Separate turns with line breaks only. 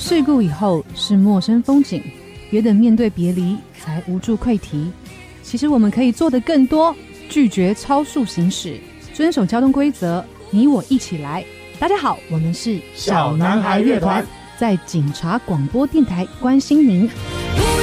事故以后是陌生风景，别等面对别离才无助溃堤。其实我们可以做得更多，拒绝超速行驶，遵守交通规则，你我一起来。大家好，我们是
小男孩乐团，
在警察广播电台关心您。